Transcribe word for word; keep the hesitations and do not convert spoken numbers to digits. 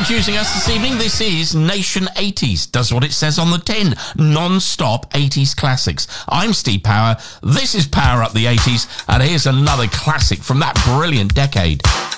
introducing us this evening, this is Nation eighties. Does what it says on the tin. Non-stop eighties classics. I'm Steve Power. This is Power Up the eighties. And here's another classic from that brilliant decade.